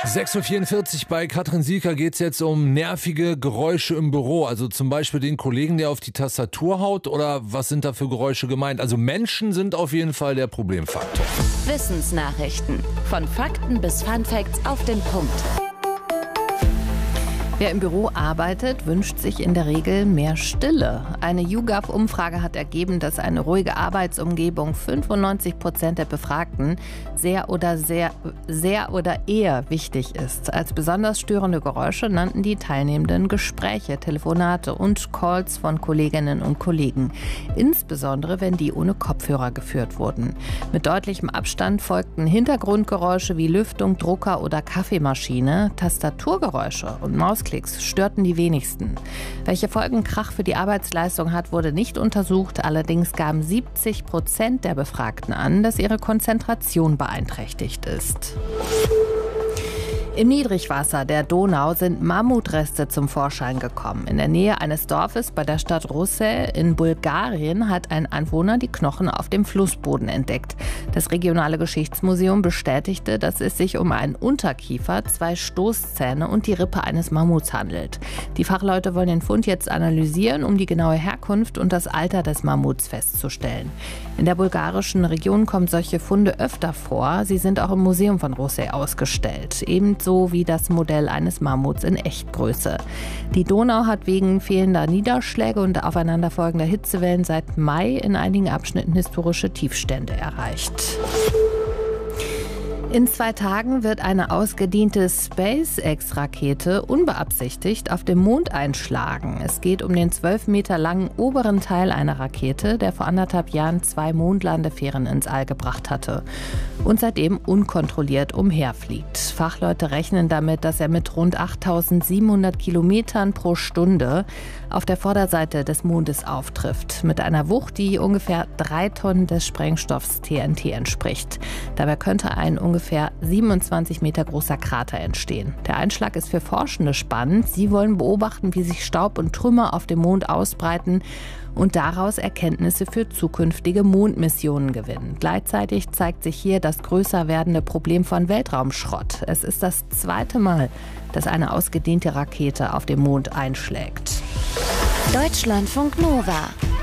6:44 Uhr bei Katrin Sieker geht es jetzt um nervige Geräusche im Büro. Also zum Beispiel den Kollegen, der auf die Tastatur haut, oder was sind da für Geräusche gemeint? Also Menschen sind auf jeden Fall der Problemfaktor. Wissensnachrichten. Von Fakten bis Funfacts auf den Punkt. Wer im Büro arbeitet, wünscht sich in der Regel mehr Stille. Eine YouGov-Umfrage hat ergeben, dass eine ruhige Arbeitsumgebung 95% der Befragten sehr oder eher wichtig ist. Als besonders störende Geräusche nannten die Teilnehmenden Gespräche, Telefonate und Calls von Kolleginnen und Kollegen. Insbesondere, wenn die ohne Kopfhörer geführt wurden. Mit deutlichem Abstand folgten Hintergrundgeräusche wie Lüftung, Drucker oder Kaffeemaschine. Tastaturgeräusche und Mausklicks störten die wenigsten. Welche Folgen Krach für die Arbeitsleistung hat, wurde nicht untersucht. Allerdings gaben 70% der Befragten an, dass ihre Konzentration beeinträchtigt ist. Im Niedrigwasser der Donau sind Mammutreste zum Vorschein gekommen. In der Nähe eines Dorfes bei der Stadt Russe in Bulgarien hat ein Einwohner die Knochen auf dem Flussboden entdeckt. Das regionale Geschichtsmuseum bestätigte, dass es sich um einen Unterkiefer, 2 Stoßzähne und die Rippe eines Mammuts handelt. Die Fachleute wollen den Fund jetzt analysieren, um die genaue Herkunft und das Alter des Mammuts festzustellen. In der bulgarischen Region kommen solche Funde öfter vor. Sie sind auch im Museum von Russe ausgestellt. Ebenso wie das Modell eines Mammuts in Echtgröße. Die Donau hat wegen fehlender Niederschläge und aufeinanderfolgender Hitzewellen seit Mai in einigen Abschnitten historische Tiefstände erreicht. In 2 Tagen wird eine ausgediente SpaceX-Rakete unbeabsichtigt auf dem Mond einschlagen. Es geht um den 12 Meter langen oberen Teil einer Rakete, der vor 1,5 Jahren 2 Mondlandefähren ins All gebracht hatte und seitdem unkontrolliert umherfliegt. Fachleute rechnen damit, dass er mit rund 8.700 Kilometern pro Stunde auf der Vorderseite des Mondes auftrifft, mit einer Wucht, die ungefähr 3 Tonnen des Sprengstoffs TNT entspricht. Dabei könnte ein ungefähr 27 Meter großer Krater entstehen. Der Einschlag ist für Forschende spannend. Sie wollen beobachten, wie sich Staub und Trümmer auf dem Mond ausbreiten und daraus Erkenntnisse für zukünftige Mondmissionen gewinnen. Gleichzeitig zeigt sich hier das größer werdende Problem von Weltraumschrott. Es ist das 2. Mal, dass eine ausgedehnte Rakete auf dem Mond einschlägt. Deutschlandfunk Nova.